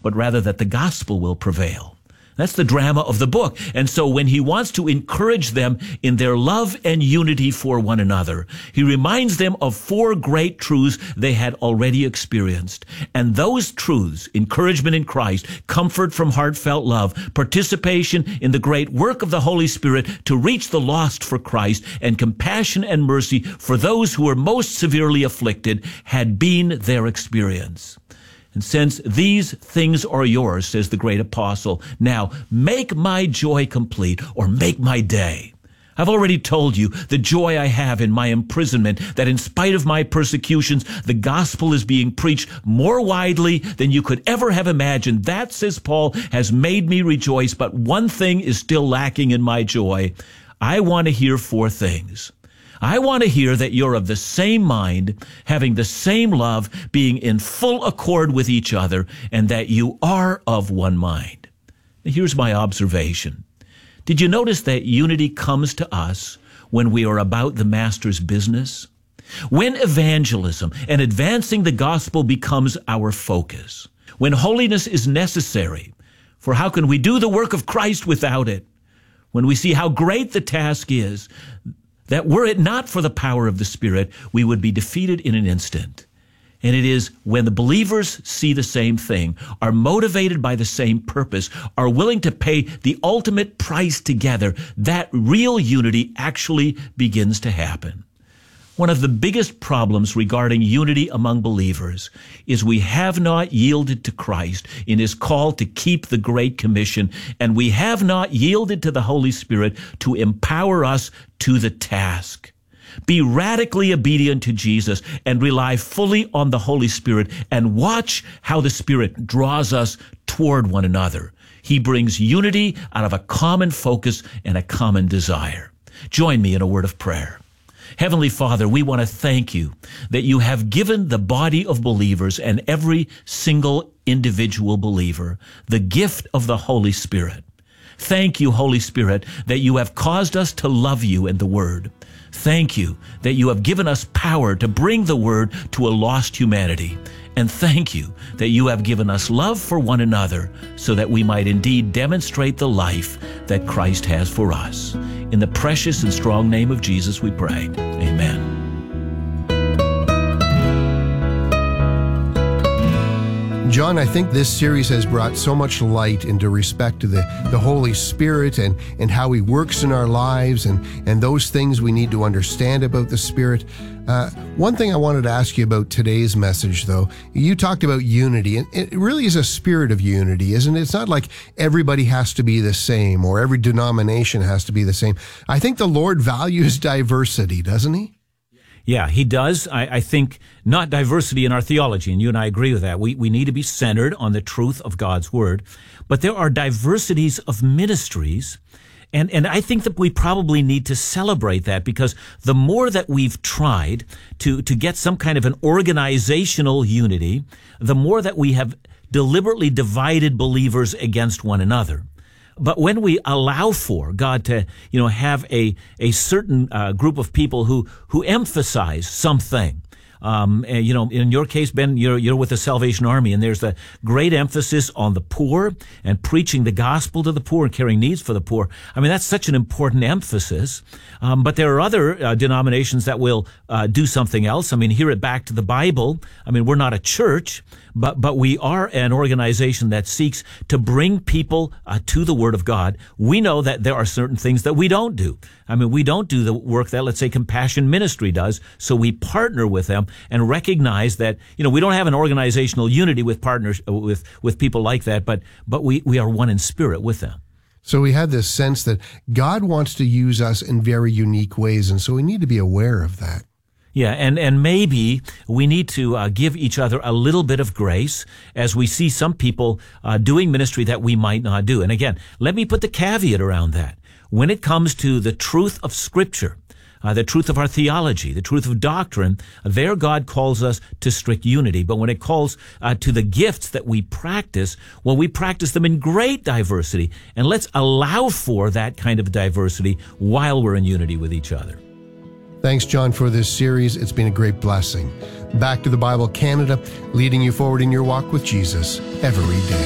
but rather that the gospel will prevail. That's the drama of the book. And so when he wants to encourage them in their love and unity for one another, he reminds them of 4 great truths they had already experienced. And those truths, encouragement in Christ, comfort from heartfelt love, participation in the great work of the Holy Spirit to reach the lost for Christ, and compassion and mercy for those who were most severely afflicted, had been their experience. And since these things are yours, says the great apostle, now make my joy complete, or make my day. I've already told you the joy I have in my imprisonment, that in spite of my persecutions, the gospel is being preached more widely than you could ever have imagined. That, says Paul, has made me rejoice, but one thing is still lacking in my joy. I want to hear 4 things. I want to hear that you're of the same mind, having the same love, being in full accord with each other, and that you are of one mind. Here's my observation. Did you notice that unity comes to us when we are about the Master's business? When evangelism and advancing the gospel becomes our focus, when holiness is necessary, for how can we do the work of Christ without it? When we see how great the task is, that were it not for the power of the Spirit, we would be defeated in an instant. And it is when the believers see the same thing, are motivated by the same purpose, are willing to pay the ultimate price together, that real unity actually begins to happen. One of the biggest problems regarding unity among believers is we have not yielded to Christ in his call to keep the Great Commission, and we have not yielded to the Holy Spirit to empower us to the task. Be radically obedient to Jesus and rely fully on the Holy Spirit, and watch how the Spirit draws us toward one another. He brings unity out of a common focus and a common desire. Join me in a word of prayer. Heavenly Father, we want to thank you that you have given the body of believers and every single individual believer the gift of the Holy Spirit. Thank you, Holy Spirit, that you have caused us to love you and the Word. Thank you that you have given us power to bring the Word to a lost humanity. And thank you that you have given us love for one another so that we might indeed demonstrate the life that Christ has for us. In the precious and strong name of Jesus we pray. Amen. John, I think this series has brought so much light into respect to the Holy Spirit and how he works in our lives and those things we need to understand about the Spirit. One thing I wanted to ask you about today's message, though, you talked about unity, and it really is a spirit of unity, isn't it? It's not like everybody has to be the same or every denomination has to be the same. I think the Lord values diversity, doesn't he? Yeah, he does. I think not diversity in our theology, and you and I agree with that. We need to be centered on the truth of God's Word, but there are diversities of ministries, and I think that we probably need to celebrate that, because the more that we've tried to get some kind of an organizational unity, the more that we have deliberately divided believers against one another. But when we allow for God to, have a certain group of people who emphasize something, in your case, Ben, you're with the Salvation Army, and there's a great emphasis on the poor and preaching the gospel to the poor and carrying needs for the poor. I mean, that's such an important emphasis. But there are other denominations that will do something else. I mean, here at Back to the Bible, I mean, we're not a church, but we are an organization that seeks to bring people to the Word of God. We know that there are certain things that we don't do. I mean, we don't do the work that, let's say, Compassion Ministry does, so we partner with them and recognize that, we don't have an organizational unity with partners, with people like that, but we are one in spirit with them. So we have this sense that God wants to use us in very unique ways, and so we need to be aware of that. Yeah, and maybe we need to give each other a little bit of grace as we see some people doing ministry that we might not do. And again, let me put the caveat around that. When it comes to the truth of Scripture, the truth of our theology, the truth of doctrine, there God calls us to strict unity. But when it calls to the gifts that we practice, well, we practice them in great diversity. And let's allow for that kind of diversity while we're in unity with each other. Thanks, John, for this series. It's been a great blessing. Back to the Bible Canada, leading you forward in your walk with Jesus every day.